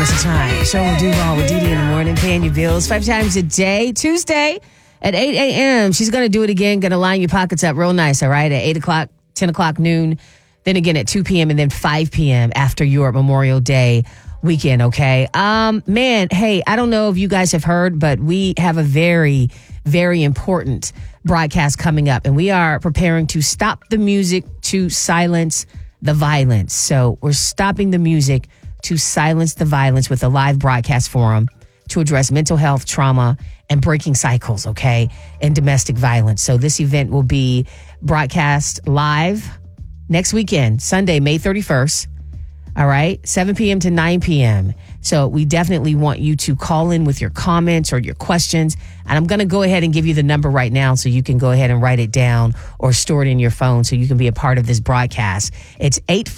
106.5. Show Duval with Didi in the morning, paying your bills 5 times a day. Tuesday at 8 a.m. She's going to do it again. Going to line your pockets up real nice, all right? At 8 o'clock, 10 o'clock noon. Then again at 2 p.m. and then 5 p.m. after your Memorial Day weekend, okay? Man, hey, I don't know if you guys have heard, but we have a very, very important broadcast coming up. And we are preparing to stop the music to silence the violence. So we're stopping the music to silence the violence with a live broadcast forum to address mental health, trauma, and breaking cycles, okay, and domestic violence. So this event will be broadcast live next weekend, Sunday, May 31st. All right, 7 p.m. to 9 p.m. So we definitely want you to call in with your comments or your questions. And I'm going to go ahead and give you the number right now so you can go ahead and write it down or store it in your phone so you can be a part of this broadcast. It's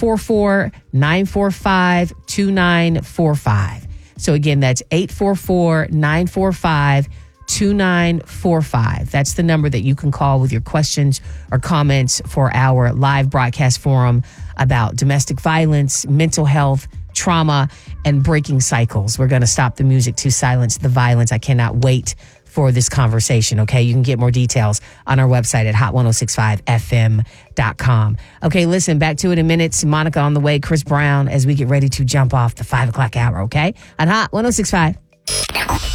844-945-2945. So again, that's 844-945-2945. That's the number that you can call with your questions or comments for our live broadcast forum about domestic violence, mental health, trauma, and breaking cycles. We're going to stop the music to silence the violence. I cannot wait for this conversation, okay? You can get more details on our website at hot1065fm.com. Okay, listen, back to it in minutes. Monica on the way, Chris Brown, as we get ready to jump off the 5 o'clock hour, okay? On Hot 1065.